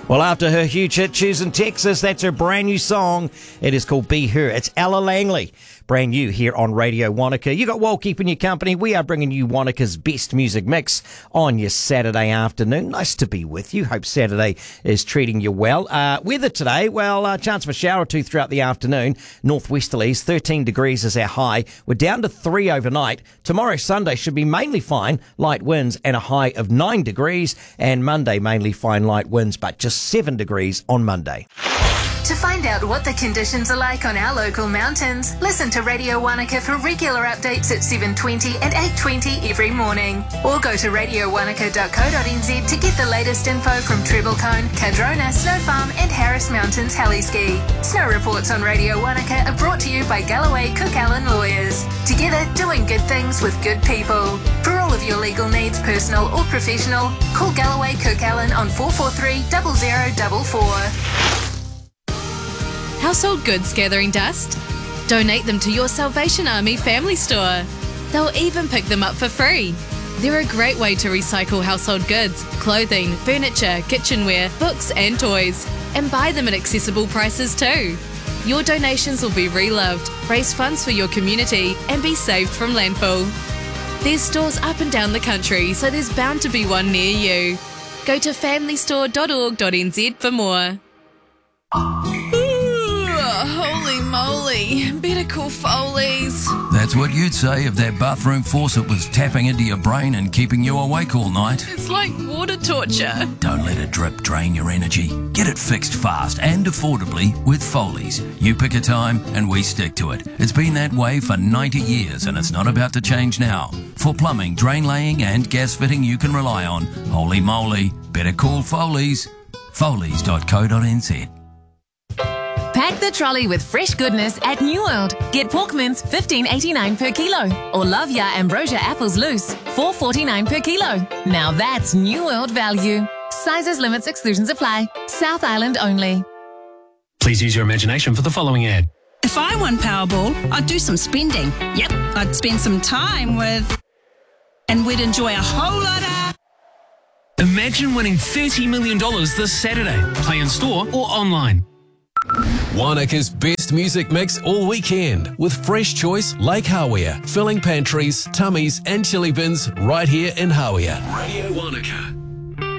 Well, after her huge hit, Choosing Texas, that's her brand new song. It is called Be Her. It's Ella Langley, brand new here on Radio Wanaka. You got Walt keeping you company. We are bringing you Wanaka's best music mix on your Saturday afternoon. Nice to be with you. Hope Saturday is treating you well. Weather today, well, chance of a shower or two throughout the afternoon. Northwesterlies, 13 degrees is our high. We're down to 3 overnight. Tomorrow, Sunday, should be mainly fine. Light winds and a high of 9 degrees. And Monday, mainly fine light winds, but just 7 degrees on Monday. To find out what the conditions are like on our local mountains, listen to Radio Wanaka for regular updates at 7:20 and 8:20 every morning. Or go to radiowanaka.co.nz to get the latest info from Trebblecone, Cadrona, Snow Farm and Harris Mountains Heliski. Snow reports on Radio Wanaka are brought to you by Galloway Cook Allen Lawyers. Together, doing good things with good people. For all of your legal needs, personal or professional, call Galloway Cook Allen on 443 0044. Household goods gathering dust? Donate them to your Salvation Army family store. They'll even pick them up for free. They're a great way to recycle household goods, clothing, furniture, kitchenware, books and toys, and buy them at accessible prices too. Your donations will be reloved, raise funds for your community, and be saved from landfill. There's stores up and down the country, so there's bound to be one near you. Go to familystore.org.nz for more. Holy moly, better call Foley's. That's what you'd say if that bathroom faucet was tapping into your brain and keeping you awake all night. It's like water torture. Don't let a drip drain your energy. Get it fixed fast and affordably with Foley's. You pick a time and we stick to it. It's been that way for 90 years and it's not about to change now. For plumbing, drain laying and gas fitting you can rely on, holy moly, better call Foley's. Foleys.co.nz. Pack the trolley with fresh goodness at New World. Get pork mince $15.89 per kilo, or Lavia Ambrosia apples loose $4.49 per kilo. Now that's New World value. Sizes, limits, exclusions apply. South Island only. Please use your imagination for the following ad. If I won Powerball, I'd do some spending. Yep, I'd spend some time with... and we'd enjoy a whole lot of... Imagine winning $30 million this Saturday. Play in store or online. Wanaka's best music mix all weekend with Fresh Choice Lake Hawea, filling pantries, tummies and chili bins right here in Hawea. Radio Wanaka.